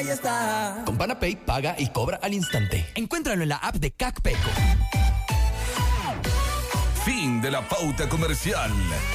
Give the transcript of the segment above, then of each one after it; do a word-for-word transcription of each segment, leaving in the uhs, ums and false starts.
ya está. Con Panapay paga y cobra al instante. Encuéntralo en la app de CACPECO. Fin de la pauta comercial.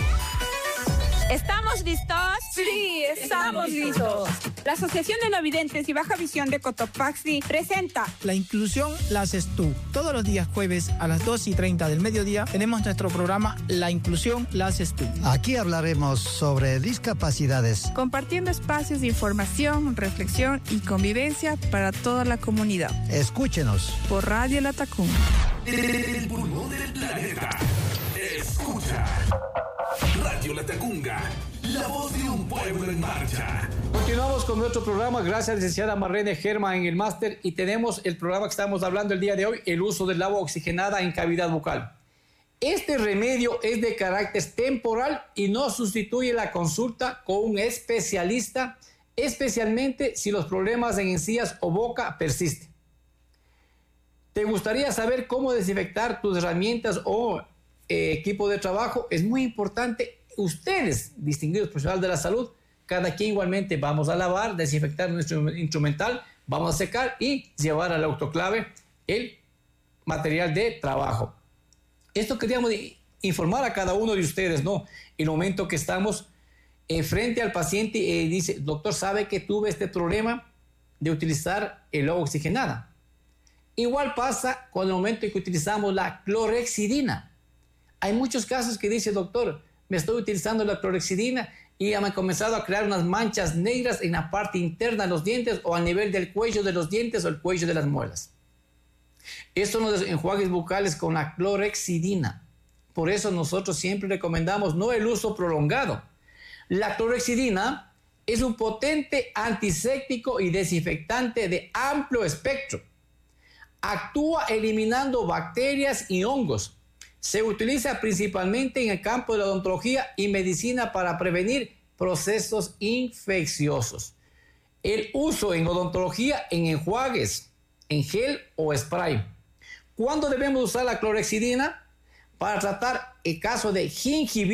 ¿Estamos listos? Sí, estamos listos. La Asociación de No Videntes y Baja Visión de Cotopaxi presenta La inclusión la haces tú. Todos los días jueves a las dos y treinta del mediodía tenemos nuestro programa La inclusión la haces tú. Aquí hablaremos sobre discapacidades, compartiendo espacios de información, reflexión y convivencia para toda la comunidad. Escúchenos por Radio La Tacunga. El pulmón del planeta. Escucha. Radio La Tacunga, la voz de un pueblo en marcha. Continuamos con nuestro programa, gracias licenciada Marlene Germa en el máster, y tenemos el programa que estamos hablando el día de hoy, el uso del agua oxigenada en cavidad bucal. Este remedio es de carácter temporal y no sustituye la consulta con un especialista, especialmente si los problemas en encías o boca persisten. ¿Te gustaría saber cómo desinfectar tus herramientas o eh, equipo de trabajo? Es muy importante. Ustedes, distinguidos profesionales de la salud, cada quien igualmente vamos a lavar, desinfectar nuestro instrumental, vamos a secar y llevar al autoclave el material de trabajo. Esto queríamos informar a cada uno de ustedes, ¿no? En el momento que estamos eh, frente al paciente y eh, dice, doctor, ¿sabe que tuve este problema de utilizar el agua oxigenada? Igual pasa con el momento en que utilizamos la clorhexidina. Hay muchos casos que dice, doctor, me estoy utilizando la clorhexidina y ya me han comenzado a crear unas manchas negras en la parte interna de los dientes o a nivel del cuello de los dientes o el cuello de las muelas. Esto son los enjuagues bucales con la clorhexidina. Por eso nosotros siempre recomendamos no el uso prolongado. La clorhexidina es un potente antiséptico y desinfectante de amplio espectro. Actúa eliminando bacterias y hongos. Se utiliza principalmente en el campo de la odontología y medicina para prevenir procesos infecciosos. El uso en odontología en enjuagues, en gel o spray. ¿Cuándo debemos usar la clorhexidina? Para tratar el caso de gingivitis